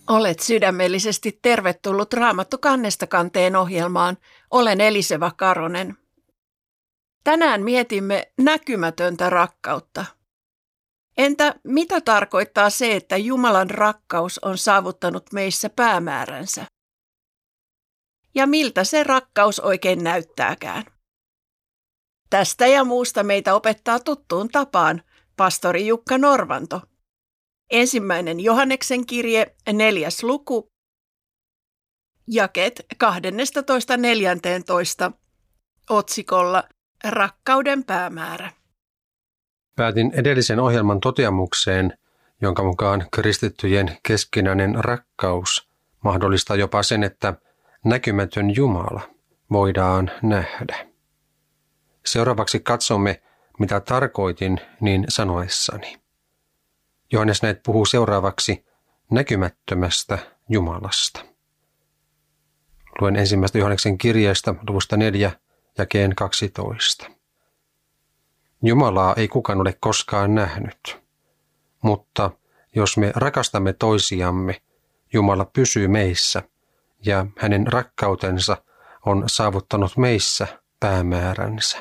Olet sydämellisesti tervetullut Raamattu kannesta kanteen ohjelmaan. Olen Eliseva Karonen. Tänään mietimme näkymätöntä rakkautta. Entä mitä tarkoittaa se, että Jumalan rakkaus on saavuttanut meissä päämääränsä? Ja miltä se rakkaus oikein näyttääkään? Tästä ja muusta meitä opettaa tuttuun tapaan pastori Jukka Norvanto. 1. Johanneksen kirje, 4. luku, jakeet 12–14, otsikolla Rakkauden päämäärä. Päätin edellisen ohjelman toteamukseen, jonka mukaan kristittyjen keskinäinen rakkaus mahdollistaa jopa sen, että näkymätön Jumala voidaan nähdä. Seuraavaksi katsomme, mitä tarkoitin niin sanoessani. Johannes näet puhuu seuraavaksi näkymättömästä Jumalasta. Luen 1. Johanneksen kirjeestä luvusta 4, jakeen 12. Jumalaa ei kukaan ole koskaan nähnyt, mutta jos me rakastamme toisiamme, Jumala pysyy meissä ja hänen rakkautensa on saavuttanut meissä päämääränsä.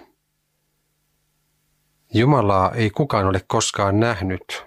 Jumalaa ei kukaan ole koskaan nähnyt,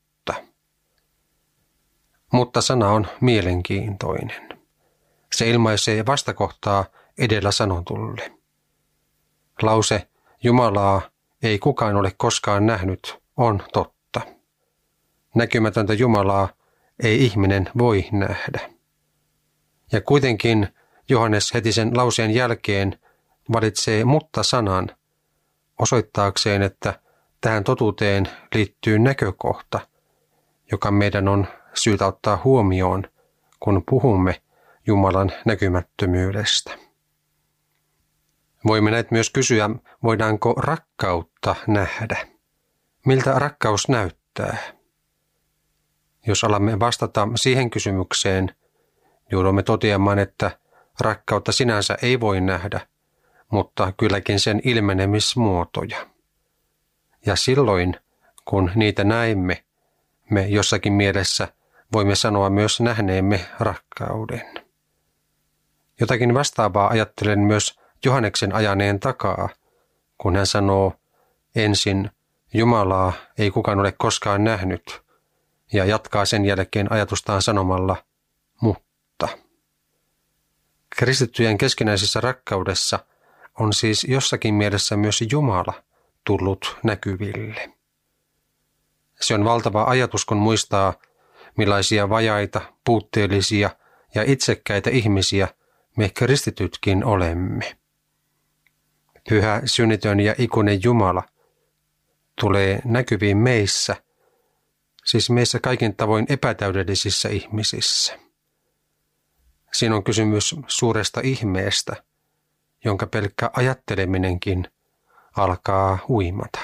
mutta sana on mielenkiintoinen. Se ilmaisee vastakohtaa edellä sanotulle. Lause Jumalaa ei kukaan ole koskaan nähnyt on totta. Näkymätöntä Jumalaa ei ihminen voi nähdä. Ja kuitenkin Johannes heti sen lauseen jälkeen valitsee mutta-sanan osoittaakseen, että tähän totuuteen liittyy näkökohta, joka meidän on syytä ottaa huomioon, kun puhumme Jumalan näkymättömyydestä. Voimme näet myös kysyä, voidaanko rakkautta nähdä? Miltä rakkaus näyttää? Jos alamme vastata siihen kysymykseen, joudumme toteamaan, että rakkautta sinänsä ei voi nähdä, mutta kylläkin sen ilmenemismuotoja. Ja silloin, kun niitä näemme, me jossakin mielessä voimme sanoa myös nähneemme rakkauden. Jotakin vastaavaa ajattelen myös Johanneksen ajaneen takaa, kun hän sanoo ensin Jumalaa ei kukaan ole koskaan nähnyt ja jatkaa sen jälkeen ajatustaan sanomalla mutta. Kristittyjen keskinäisessä rakkaudessa on siis jossakin mielessä myös Jumala tullut näkyville. Se on valtava ajatus, kun muistaa, millaisia vajaita, puutteellisia ja itsekkäitä ihmisiä me kristitytkin olemme. Pyhä, synnitön ja ikuinen Jumala tulee näkyviin meissä, siis meissä kaikin tavoin epätäydellisissä ihmisissä. Siinä on kysymys suuresta ihmeestä, jonka pelkkä ajatteleminenkin alkaa huimata.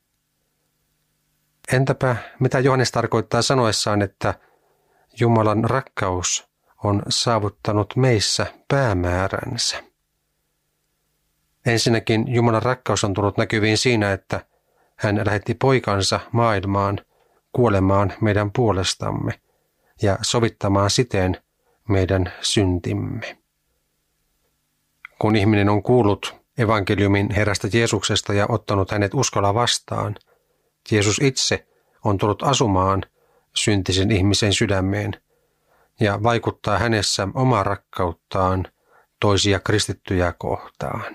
Entäpä mitä Johannes tarkoittaa sanoessaan, että Jumalan rakkaus on saavuttanut meissä päämääränsä? Ensinnäkin Jumalan rakkaus on tullut näkyviin siinä, että hän lähetti poikansa maailmaan kuolemaan meidän puolestamme ja sovittamaan siten meidän syntimme. Kun ihminen on kuullut evankeliumin Herrasta Jeesuksesta ja ottanut hänet uskolla vastaan, Jeesus itse on tullut asumaan syntisen ihmisen sydämeen ja vaikuttaa hänessä omaa rakkauttaan toisia kristittyjä kohtaan.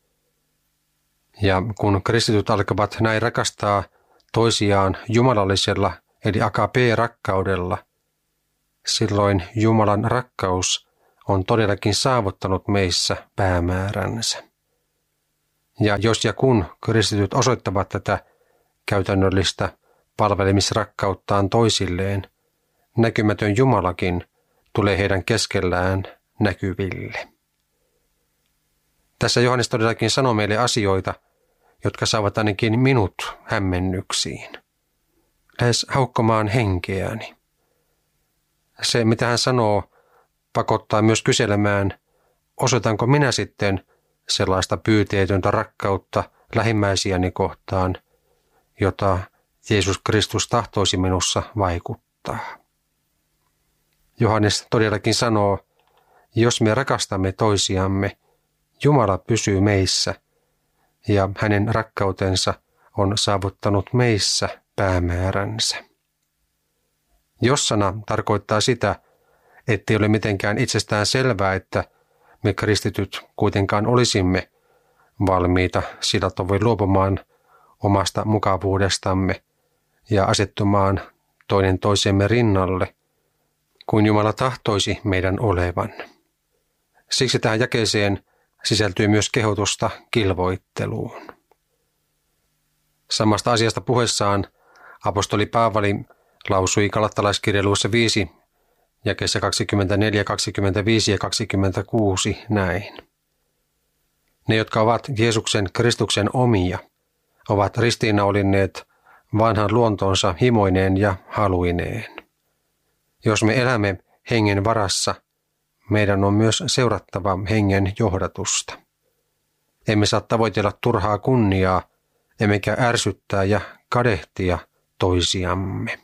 Ja kun kristityt alkavat näin rakastaa toisiaan jumalallisella eli agape-rakkaudella, silloin Jumalan rakkaus on todellakin saavuttanut meissä päämääränsä. Ja jos ja kun kristityt osoittavat tätä käytännöllistä palvelemisrakkauttaan toisilleen, näkymätön Jumalakin tulee heidän keskellään näkyville. Tässä Johannes todellakin sanoo meille asioita, jotka saavat ainakin minut hämmennyksiin, lähes haukkomaan henkeäni. Se, mitä hän sanoo, pakottaa myös kyselemään, osoitanko minä sitten sellaista pyyteetöntä rakkautta lähimmäisiäni kohtaan, jota Jeesus Kristus tahtoisi minussa vaikuttaa. Johannes todellakin sanoo, jos me rakastamme toisiamme, Jumala pysyy meissä ja hänen rakkautensa on saavuttanut meissä päämääränsä. Jos-sana tarkoittaa sitä, ettei ole mitenkään itsestään selvää, että me kristityt kuitenkaan olisimme valmiita sillä tavoin luopumaan omasta mukavuudestamme ja asettumaan toinen toisemme rinnalle, kuin Jumala tahtoisi meidän olevan. Siksi tähän jakeeseen sisältyy myös kehotusta kilvoitteluun. Samasta asiasta puheessaan apostoli Paavali lausui Galattalaiskirjeen luvussa 5, jakeessa 24, 25 ja 26 näin. Ne, jotka ovat Jeesuksen Kristuksen omia, ovat ristiinnaulinneet vanhan luontonsa himoineen ja haluineen. Jos me elämme hengen varassa, meidän on myös seurattava hengen johdatusta. Emme saa tavoitella turhaa kunniaa, emmekä ärsyttää ja kadehtia toisiamme.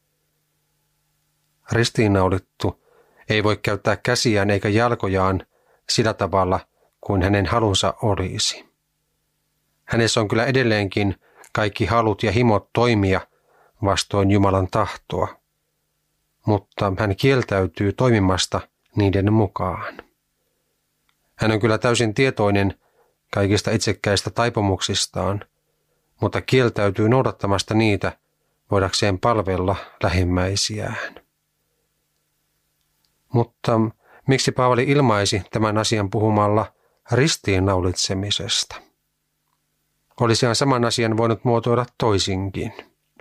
Ristiinnaulittu ei voi käyttää käsiään eikä jalkojaan sillä tavalla kuin hänen halunsa olisi. Hänessä on kyllä edelleenkin kaikki halut ja himot toimia vastoin Jumalan tahtoa, mutta hän kieltäytyy toimimasta niiden mukaan. Hän on kyllä täysin tietoinen kaikista itsekkäistä taipumuksistaan, mutta kieltäytyy noudattamasta niitä voidakseen palvella lähimmäisiään. Mutta miksi Paavali ilmaisi tämän asian puhumalla ristiinnaulitsemisesta? Olisihan saman asian voinut muotoilla toisinkin.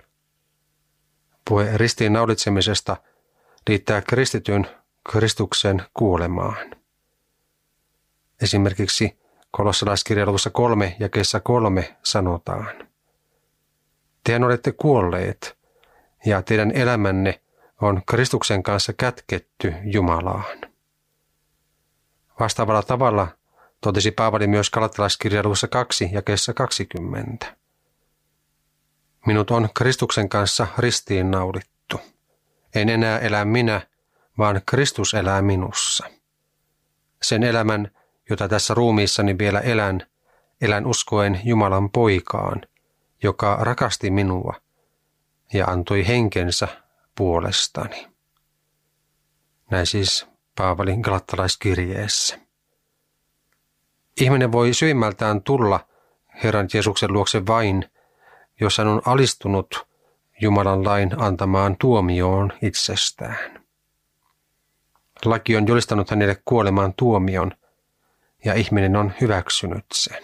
Puhe ristiinnaulitsemisesta liittää kristityn Kristuksen kuolemaan. Esimerkiksi Kolossalaiskirjan luvussa 3 jakeessa 3 sanotaan: Tehän olette kuolleet, ja teidän elämänne on Kristuksen kanssa kätketty Jumalaan. Vastaavalla tavalla totesi Paavali myös Galattalaiskirjan luvussa 2 jakeessa 20. Minut on Kristuksen kanssa ristiinnaulittu. En enää elä minä, vaan Kristus elää minussa. Sen elämän, jota tässä ruumiissani vielä elän uskoen Jumalan poikaan, joka rakasti minua ja antoi henkensä puolestani. Näin siis Paavalin Galattalaiskirjeessä. Ihminen voi syvimmältään tulla Herran Jeesuksen luokse vain, jos hän on alistunut Jumalan lain antamaan tuomioon itsestään. Laki on julistanut hänelle kuoleman tuomion, ja ihminen on hyväksynyt sen.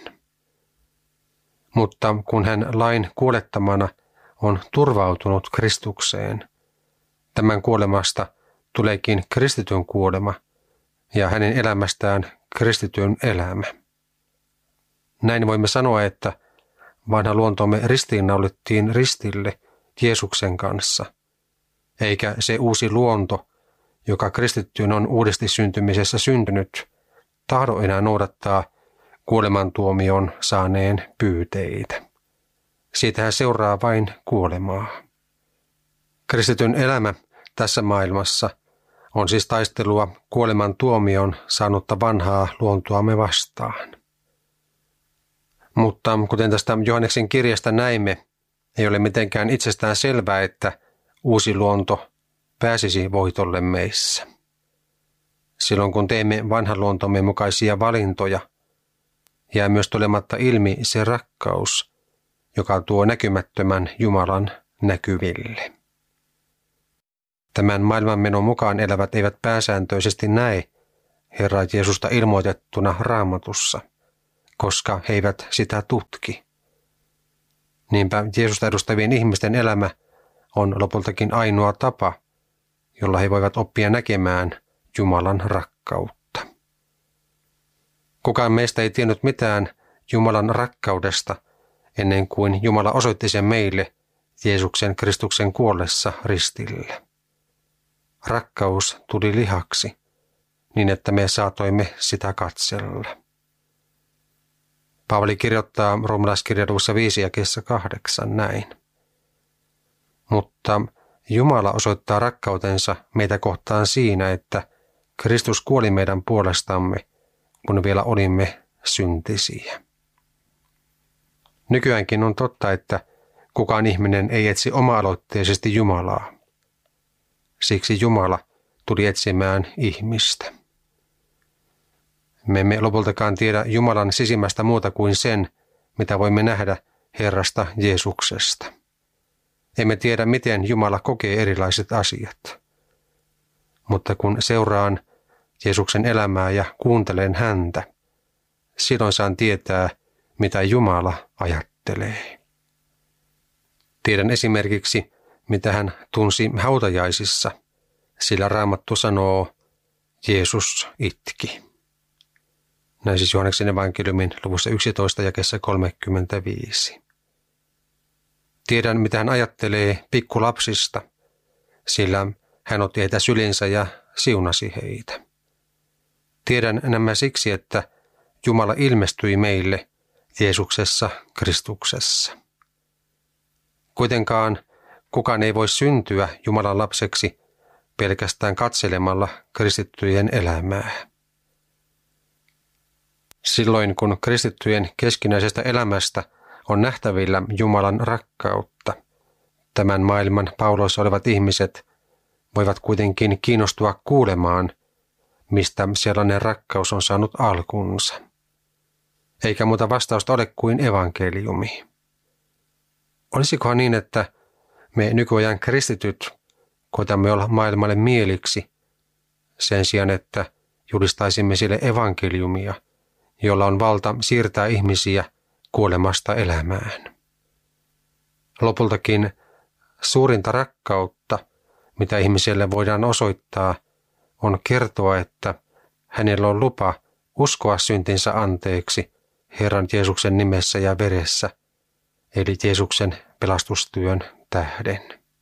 Mutta kun hän lain kuolettamana on turvautunut Kristukseen, tämän kuolemasta tuleekin kristityn kuolema ja hänen elämästään kristityn elämä. Näin voimme sanoa, että vanha luontomme ristiinnaulittiin ristille Jeesuksen kanssa, eikä se uusi luonto, joka kristittyyn on uudesti syntymisessä syntynyt, tahdo enää noudattaa kuolemantuomion saaneen pyyteitä. Siitähän seuraa vain kuolemaa. Kristityn elämä tässä maailmassa on siis taistelua kuolemantuomion saanutta vanhaa luontoamme vastaan. Mutta kuten tästä Johanneksen kirjasta näimme, ei ole mitenkään itsestään selvää, että uusi luonto pääsisi voitolle meissä. Silloin kun teemme vanhan luontomme mukaisia valintoja, jää myös tulematta ilmi se rakkaus, joka tuo näkymättömän Jumalan näkyville. Tämän maailmanmenon mukaan elävät eivät pääsääntöisesti näe Herra Jeesusta ilmoitettuna Raamatussa, koska he eivät sitä tutki. Niinpä Jeesusta edustavien ihmisten elämä on lopultakin ainoa tapa, jolla he voivat oppia näkemään Jumalan rakkautta. Kukaan meistä ei tiennyt mitään Jumalan rakkaudesta ennen kuin Jumala osoitti sen meille Jeesuksen Kristuksen kuollessa ristillä. Rakkaus tuli lihaksi, niin että me saatoimme sitä katsella. Paavali kirjoittaa Roomalaiskirjan luvussa 5 jakeessa 8 näin. Mutta Jumala osoittaa rakkautensa meitä kohtaan siinä, että Kristus kuoli meidän puolestamme, kun vielä olimme syntisiä. Nykyäänkin on totta, että kukaan ihminen ei etsi oma-aloitteisesti Jumalaa. Siksi Jumala tuli etsimään ihmistä. Me emme lopultakaan tiedä Jumalan sisimmästä muuta kuin sen, mitä voimme nähdä Herrasta Jeesuksesta. Emme tiedä, miten Jumala kokee erilaiset asiat. Mutta kun seuraan Jeesuksen elämää ja kuuntelen häntä, silloin saan tietää, mitä Jumala ajattelee. Tiedän esimerkiksi, mitä hän tunsi hautajaisissa, sillä Raamattu sanoo, Jeesus itki. Näin siis Johanneksen evankeliumin luvussa 11 jakeessa 35. Tiedän, mitä hän ajattelee pikkulapsista, sillä hän otti heitä sylinsä ja siunasi heitä. Tiedän nämä siksi, että Jumala ilmestyi meille Jeesuksessa Kristuksessa. Kuitenkaan kukaan ei voi syntyä Jumalan lapseksi pelkästään katselemalla kristittyjen elämää. Silloin kun kristittyjen keskinäisestä elämästä on nähtävillä Jumalan rakkautta, tämän maailman pauloissa olevat ihmiset voivat kuitenkin kiinnostua kuulemaan, mistä sellainen rakkaus on saanut alkunsa. Eikä muuta vastausta ole kuin evankeliumi. Olisikohan niin, että me nykyajan kristityt koetamme olla maailmalle mieliksi sen sijaan, että julistaisimme sille evankeliumia, jolla on valta siirtää ihmisiä kuolemasta elämään. Lopultakin suurinta rakkautta, mitä ihmiselle voidaan osoittaa, on kertoa, että hänellä on lupa uskoa syntinsä anteeksi Herran Jeesuksen nimessä ja veressä, eli Jeesuksen pelastustyön tähden.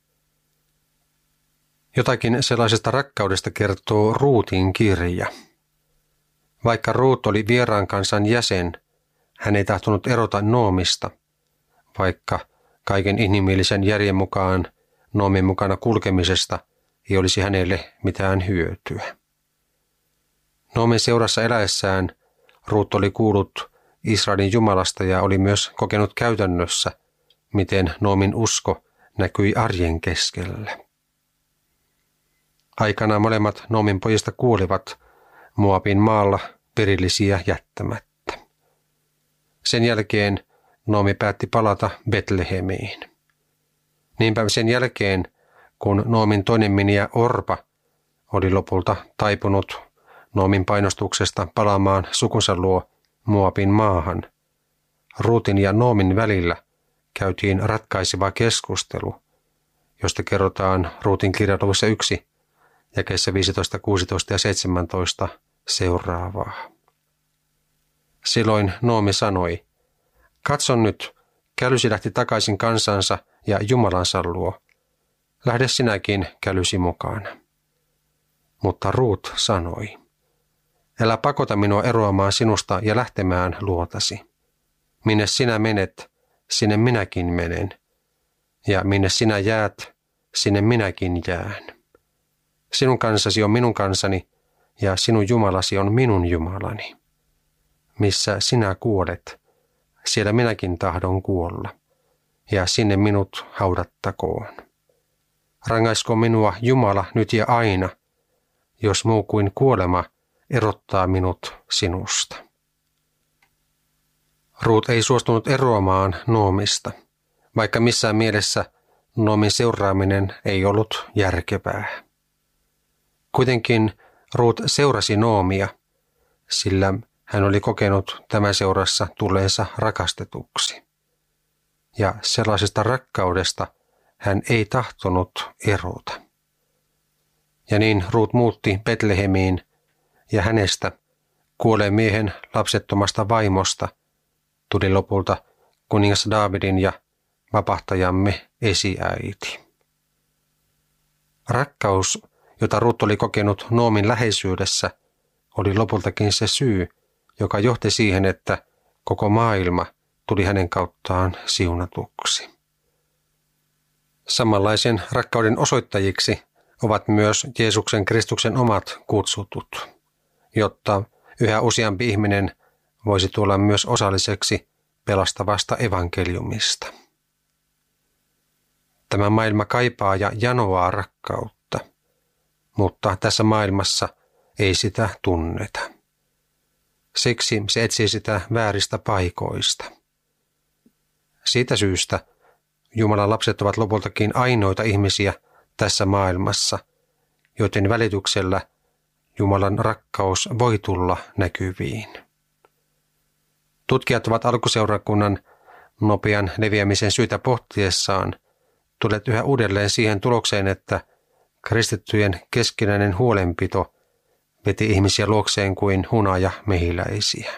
Jotakin sellaisesta rakkaudesta kertoo Ruutin kirja. Vaikka Ruut oli vieraan kansan jäsen, hän ei tahtonut erota Noomista, vaikka kaiken inhimillisen järjen mukaan Noomin mukana kulkemisesta ei olisi hänelle mitään hyötyä. Noomin seurassa eläessään Ruut oli kuullut Israelin Jumalasta ja oli myös kokenut käytännössä, miten Noomin usko näkyi arjen keskellä. Aikanaan molemmat Noomin pojista kuolivat Moabin maalla perillisiä jättämättä. Sen jälkeen Noomi päätti palata Betlehemiin. Niinpä sen jälkeen, kun Noomin toinen miniä Orpa oli lopulta taipunut Noomin painostuksesta palaamaan sukunsa luo Moabin maahan, Ruutin ja Noomin välillä käytiin ratkaiseva keskustelu, josta kerrotaan Ruutin kirjan luvussa 1, jakeissa 15, 16 ja 17 seuraavaa. Silloin Noomi sanoi, katso nyt, kälysi lähti takaisin kansansa ja Jumalansa luo. Lähde sinäkin kälysi mukana. Mutta Ruut sanoi, älä pakota minua eroamaan sinusta ja lähtemään luotasi. Minne sinä menet, sinne minäkin menen. Ja minne sinä jäät, sinne minäkin jään. Sinun kansasi on minun kansani ja sinun Jumalasi on minun Jumalani. Missä sinä kuolet, siellä minäkin tahdon kuolla, ja sinne minut haudattakoon. Rangaisko minua Jumala nyt ja aina, jos muu kuin kuolema erottaa minut sinusta. Ruut ei suostunut eroamaan Noomista, vaikka missään mielessä Noomin seuraaminen ei ollut järkevää. Kuitenkin Ruut seurasi Noomia, sillä hän oli kokenut tämän seurassa tulleensa rakastetuksi. Ja sellaisesta rakkaudesta hän ei tahtonut erota. Ja niin Ruut muutti Betlehemiin, ja hänestä, kuolleen miehen lapsettomasta vaimosta, tuli lopulta kuningas Daavidin ja vapahtajamme esiäiti. Rakkaus, jota Ruut oli kokenut Noomin läheisyydessä, oli lopultakin se syy, joka johti siihen, että koko maailma tuli hänen kauttaan siunatuksi. Samanlaisen rakkauden osoittajiksi ovat myös Jeesuksen Kristuksen omat kutsutut, jotta yhä useampi ihminen voisi tulla myös osalliseksi pelastavasta evankeliumista. Tämä maailma kaipaa ja janoaa rakkautta, mutta tässä maailmassa ei sitä tunneta. Siksi se etsii sitä vääristä paikoista. Siitä syystä Jumalan lapset ovat lopultakin ainoita ihmisiä tässä maailmassa, joiden välityksellä Jumalan rakkaus voi tulla näkyviin. Tutkijat ovat alkuseurakunnan nopean leviämisen syytä pohtiessaan tulleet yhä uudelleen siihen tulokseen, että kristittyjen keskinäinen huolenpito veti ihmisiä luokseen kuin hunaja mehiläisiä.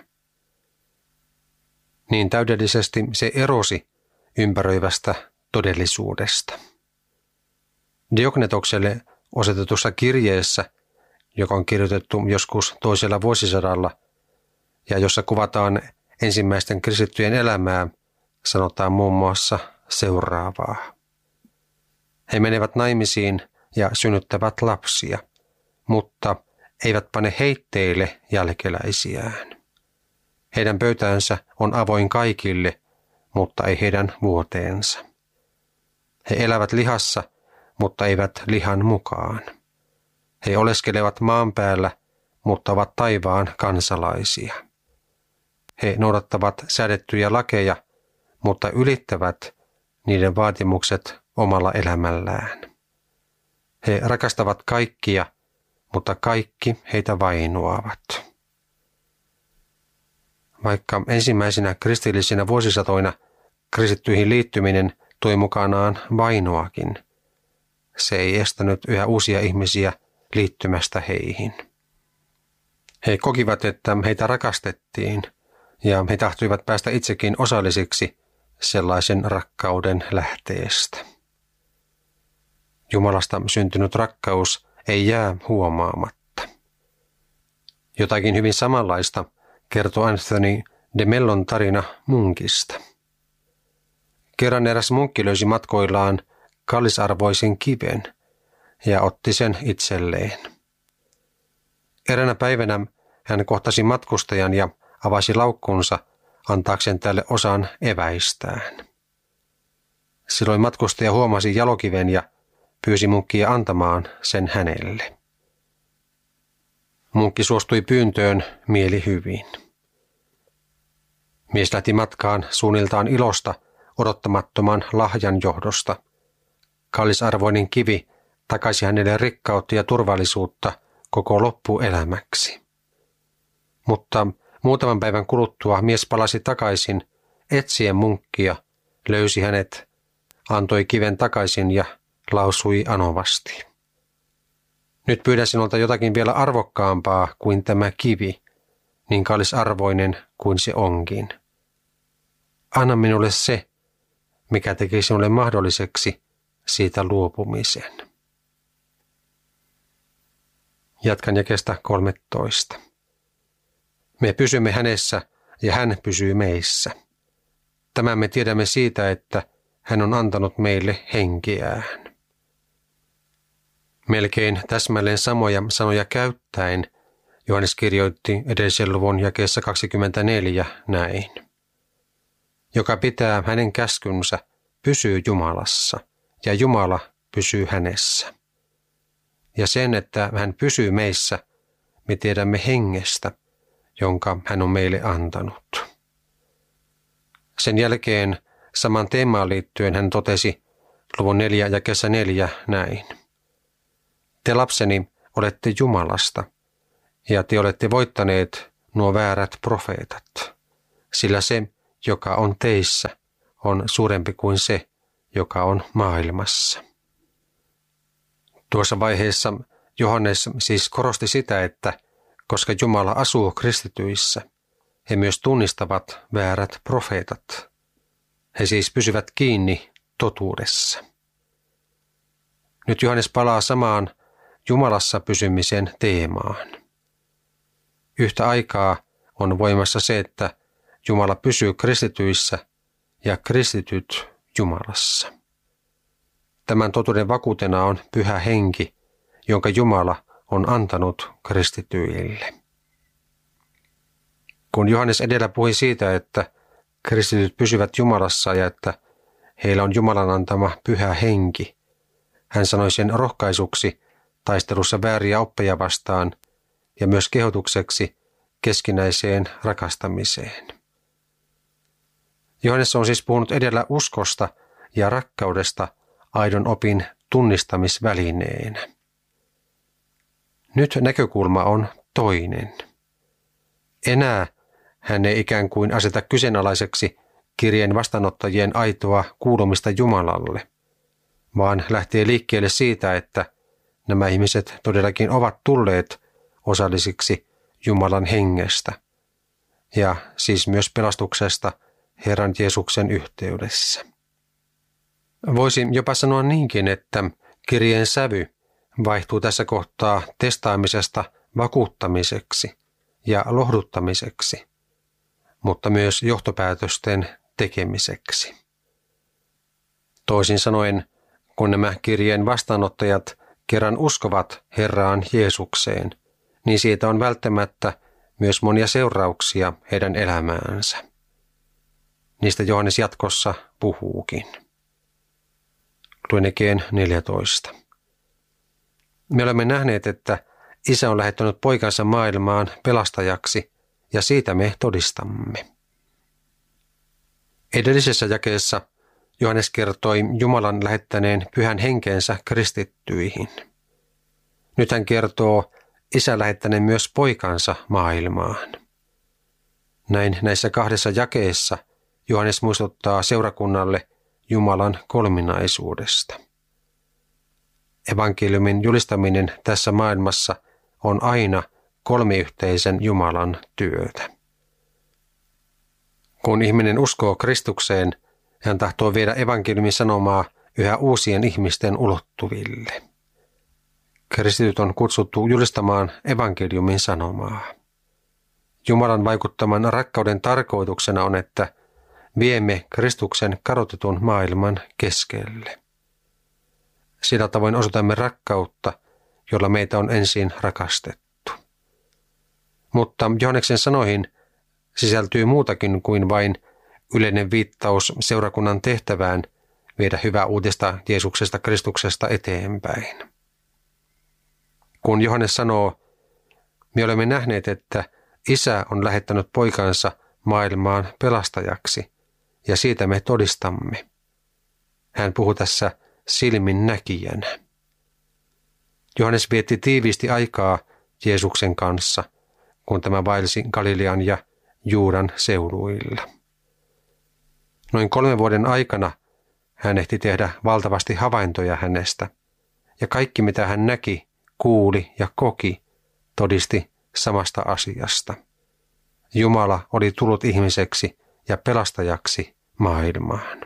Niin täydellisesti se erosi ympäröivästä todellisuudesta. Diognetokselle osoitetussa kirjeessä, joka on kirjoitettu joskus toisella vuosisadalla ja jossa kuvataan ensimmäisten kristittyjen elämää, sanotaan muun muassa seuraavaa. He menevät naimisiin ja synnyttävät lapsia, mutta eivät pane heitteille jälkeläisiään. Heidän pöytänsä on avoin kaikille, mutta ei heidän vuoteensa. He elävät lihassa, mutta eivät lihan mukaan. He oleskelevat maan päällä, mutta ovat taivaan kansalaisia. He noudattavat säädettyjä lakeja, mutta ylittävät niiden vaatimukset omalla elämällään. He rakastavat kaikkia, mutta kaikki heitä vainoavat. Vaikka ensimmäisinä kristillisinä vuosisatoina kristittyihin liittyminen toi mukanaan vainoakin, se ei estänyt yhä uusia ihmisiä liittymästä heihin. He kokivat, että heitä rakastettiin ja he tahtoivat päästä itsekin osallisiksi sellaisen rakkauden lähteestä. Jumalasta syntynyt rakkaus ei jää huomaamatta. Jotakin hyvin samanlaista kertoo Anthony de Mellon tarina munkista. Kerran eräs munkki löysi matkoillaan kallisarvoisen kiven ja otti sen itselleen. Eräänä päivänä hän kohtasi matkustajan ja avasi laukkunsa antaakseen tälle osan eväistään. Silloin matkustaja huomasi jalokiven ja pyysi munkkia antamaan sen hänelle. Munkki suostui pyyntöön mielihyvin. Mies lähti matkaan suunniltaan ilosta odottamattoman lahjan johdosta. Kallisarvoinen kivi takaisi hänelle rikkautta ja turvallisuutta koko loppuelämäksi. Mutta muutaman päivän kuluttua mies palasi takaisin etsien munkkia, löysi hänet, antoi kiven takaisin ja lausui anovasti. Nyt pyydän sinulta jotakin vielä arvokkaampaa kuin tämä kivi, niin kallisarvoinen kuin se onkin. Anna minulle se, mikä teki sinulle mahdolliseksi siitä luopumisen. Jatkan jakeesta 13. Me pysymme hänessä ja hän pysyy meissä. Tämän me tiedämme siitä, että hän on antanut meille henkeään. Melkein täsmälleen samoja sanoja käyttäen Johannes kirjoitti edellisen luvun jakeessa 24 näin. Joka pitää hänen käskynsä, pysyy Jumalassa, ja Jumala pysyy hänessä. Ja sen, että hän pysyy meissä, me tiedämme hengestä, jonka hän on meille antanut. Sen jälkeen saman teemaan liittyen hän totesi luvun 4 jakeessa 4 näin. Te lapseni olette Jumalasta, ja te olette voittaneet nuo väärät profeetat, sillä se, joka on teissä, on suurempi kuin se, joka on maailmassa. Tuossa vaiheessa Johannes siis korosti sitä, että koska Jumala asuu kristityissä, he myös tunnistavat väärät profeetat. He siis pysyvät kiinni totuudessa. Nyt Johannes palaa samaan Jumalassa pysymisen teemaan. Yhtä aikaa on voimassa se, että Jumala pysyy kristityissä ja kristityt Jumalassa. tämän totuuden vakuutena on Pyhä Henki, jonka Jumala on antanut kristityille. Kun Johannes edellä puhui siitä, että kristityt pysyvät Jumalassa ja että heillä on Jumalan antama Pyhä Henki, hän sanoi sen rohkaisuksi taistelussa vääriä oppeja vastaan ja myös kehotukseksi keskinäiseen rakastamiseen. Johannes on siis puhunut edellä uskosta ja rakkaudesta aidon opin tunnistamisvälineenä. Nyt näkökulma on toinen. Enää hän ei ikään kuin aseta kyseenalaiseksi kirjeen vastaanottajien aitoa kuulumista Jumalalle, vaan lähtee liikkeelle siitä, että nämä ihmiset todellakin ovat tulleet osallisiksi Jumalan hengestä ja siis myös pelastuksesta Herran Jeesuksen yhteydessä. Voisi jopa sanoa niinkin, että kirjeen sävy vaihtuu tässä kohtaa testaamisesta vakuuttamiseksi ja lohduttamiseksi, mutta myös johtopäätösten tekemiseksi. Toisin sanoen, kun nämä kirjeen vastaanottajat kerran uskovat Herraan Jeesukseen, niin siitä on välttämättä myös monia seurauksia heidän elämäänsä. Niistä Johannes jatkossa puhuukin. Luen Ekeen 14. Me olemme nähneet, että Isä on lähettänyt poikansa maailmaan pelastajaksi, ja siitä me todistamme. Edellisessä jakeessa Johannes kertoi Jumalan lähettäneen Pyhän Henkeensä kristittyihin. Nyt hän kertoo Isä lähettäneen myös poikansa maailmaan. Näin näissä kahdessa jakeessa Johannes muistuttaa seurakunnalle Jumalan kolminaisuudesta. Evankeliumin julistaminen tässä maailmassa on aina kolmiyhteisen Jumalan työtä. Kun ihminen uskoo Kristukseen, hän tahtoo viedä evankeliumin sanomaa yhä uusien ihmisten ulottuville. Kristityt on kutsuttu julistamaan evankeliumin sanomaa. Jumalan vaikuttaman rakkauden tarkoituksena on, että viemme Kristuksen kadotetun maailman keskelle. Sillä tavoin osoitamme rakkautta, jolla meitä on ensin rakastettu. Mutta Johanneksen sanoihin sisältyy muutakin kuin vain yleinen viittaus seurakunnan tehtävään viedä hyvää uutista Jeesuksesta Kristuksesta eteenpäin. Kun Johannes sanoo, me olemme nähneet, että Isä on lähettänyt poikansa maailmaan pelastajaksi, ja siitä me todistamme. Hän puhuu tässä silmin näkijänä. Johannes vietti tiiviisti aikaa Jeesuksen kanssa, kun tämä vaelsi Galilean ja Juudan seuduilla. Noin 3 vuoden aikana hän ehti tehdä valtavasti havaintoja hänestä, ja kaikki mitä hän näki, kuuli ja koki, todisti samasta asiasta. Jumala oli tullut ihmiseksi ja pelastajaksi maailmaan.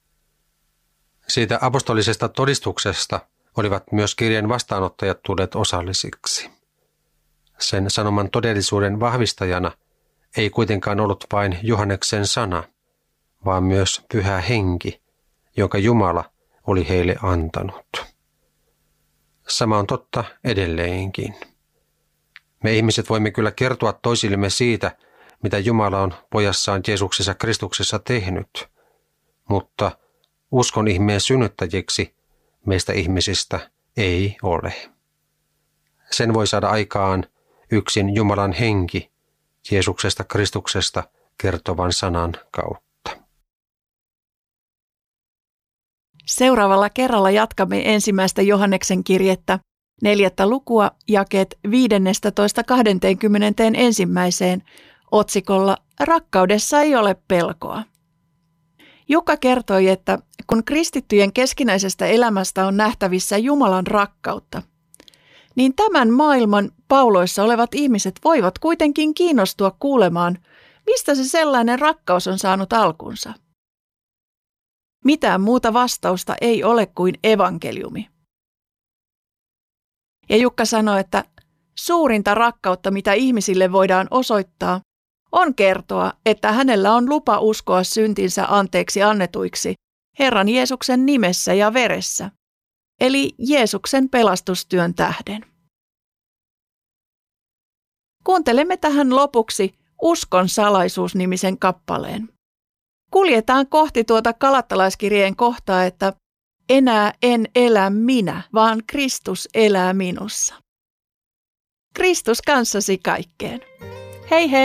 Siitä apostolisesta todistuksesta olivat myös kirjeen vastaanottajat tulleet osallisiksi. Sen sanoman todellisuuden vahvistajana ei kuitenkaan ollut vain Johanneksen sana, vaan myös Pyhä Henki, jonka Jumala oli heille antanut. Sama on totta edelleenkin. Me ihmiset voimme kyllä kertoa toisillemme siitä, mitä Jumala on pojassaan Jeesuksessa Kristuksessa tehnyt, mutta uskon ihmeen synnyttäjiksi meistä ihmisistä ei ole. Sen voi saada aikaan yksin Jumalan henki Jeesuksesta Kristuksesta kertovan sanan kautta. Seuraavalla kerralla jatkamme ensimmäistä Johanneksen kirjettä, 4. lukua, jakeet 15-21 otsikolla Rakkaudessa ei ole pelkoa. Jukka kertoi, että kun kristittyjen keskinäisestä elämästä on nähtävissä Jumalan rakkautta, niin tämän maailman pauloissa olevat ihmiset voivat kuitenkin kiinnostua kuulemaan, mistä se sellainen rakkaus on saanut alkunsa. Mitään muuta vastausta ei ole kuin evankeliumi. Ja Jukka sanoi, että suurinta rakkautta, mitä ihmisille voidaan osoittaa, on kertoa, että hänellä on lupa uskoa syntinsä anteeksi annetuiksi Herran Jeesuksen nimessä ja veressä eli Jeesuksen pelastustyön tähden. Kuuntelemme tähän lopuksi Uskon salaisuus-nimisen kappaleen. Kuljetaan kohti tuota Galattalaiskirjeen kohtaa, että enää en elä minä, vaan Kristus elää minussa. Kristus kanssasi kaikkeen. Hei hei!